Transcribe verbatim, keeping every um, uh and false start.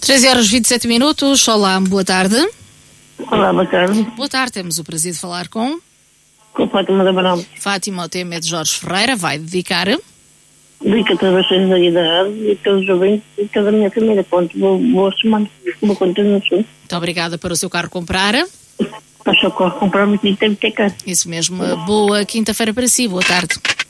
treze horas e vinte e sete minutos. Olá, boa tarde. Olá, boa tarde. Boa tarde, temos o prazer de falar com... Com Fátima da Barão. Fátima, o tema é de Jorge Ferreira, vai dedicar... Dedico a todas as pessoas da idade e todos os ouvintes e toda a minha família. Ponto. Boa, boa semana. Boa continuação. Muito obrigada para o seu carro comprar. Para o seu carro comprar muito tempo que é caro. Isso mesmo. Boa quinta-feira para si. Boa tarde.